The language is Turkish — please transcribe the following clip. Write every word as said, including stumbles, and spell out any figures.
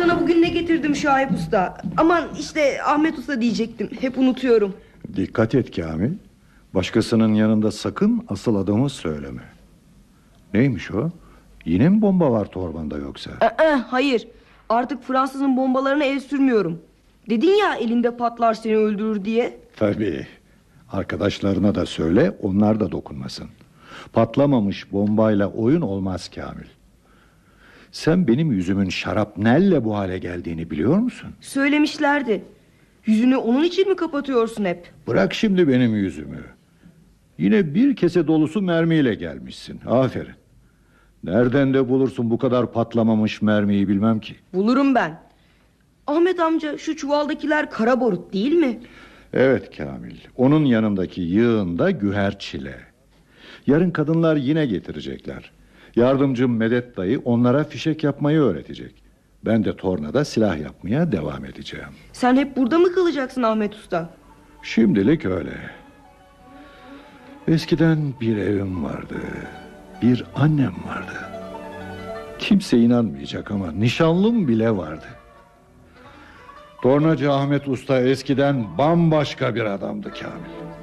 sana bugün ne getirdim Şahip Usta? Aman işte Ahmet Usta diyecektim. Hep unutuyorum. Dikkat et Kamil. Başkasının yanında sakın asıl adamı söyleme. Neymiş o? Yine mi bomba var torbanda yoksa? Ee, hayır. Artık Fransız'ın bombalarına el sürmüyorum. Dedin ya elinde patlar seni öldürür diye. Tabii. Arkadaşlarına da söyle, onlar da dokunmasın. Patlamamış bombayla oyun olmaz Kamil. Sen benim yüzümün şarapnelle bu hale geldiğini biliyor musun? Söylemişlerdi. Yüzünü onun için mi kapatıyorsun hep? Bırak şimdi benim yüzümü. Yine bir kese dolusu mermiyle gelmişsin. Aferin. Nereden de bulursun bu kadar patlamamış mermiyi bilmem ki. Bulurum ben. Ahmet amca, şu çuvaldakiler kara barut değil mi? Evet Kamil. Onun yanındaki yığında güher çile. Yarın kadınlar yine getirecekler. Yardımcım Medet dayı onlara fişek yapmayı öğretecek. Ben de tornada silah yapmaya devam edeceğim. Sen hep burada mı kalacaksın Ahmet Usta? Şimdilik öyle. Eskiden bir evim vardı. Bir annem vardı. Kimse inanmayacak ama nişanlım bile vardı. Tornacı Ahmet Usta eskiden bambaşka bir adamdı Kamil.